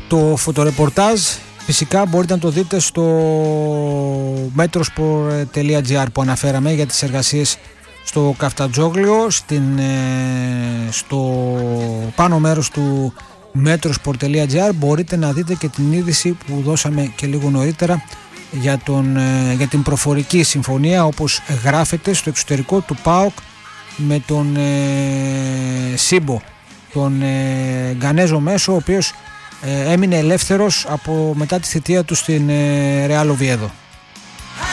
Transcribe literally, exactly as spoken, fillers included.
Το φωτορεπορτάζ φυσικά μπορείτε να το δείτε στο metrosport τελεία gr που αναφέραμε για τις εργασίες στο Καφτατζόγλιο, στην, στο πάνω μέρος του metrosport τελεία gr μπορείτε να δείτε και την είδηση που δώσαμε και λίγο νωρίτερα για, τον, για την προφορική συμφωνία, όπως γράφεται στο εξωτερικό του ΠΑΟΚ με τον ε, Σίμπο, τον ε, Γκανέζο μέσο, ο οποίος ε, έμεινε ελεύθερος από μετά τη θητεία του στην ε, Ρεάλ Οβιέδο.